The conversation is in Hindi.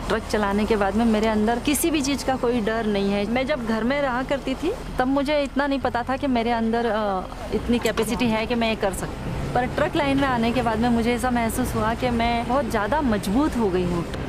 ट्रक चलाने के बाद में मेरे अंदर किसी भी चीज़ का कोई डर नहीं है। मैं जब घर में रहा करती थी तब मुझे इतना नहीं पता था कि मेरे अंदर इतनी कैपेसिटी है कि मैं ये कर सकती हूँ, पर ट्रक लाइन में आने के बाद में मुझे ऐसा महसूस हुआ कि मैं बहुत ज़्यादा मजबूत हो गई हूँ।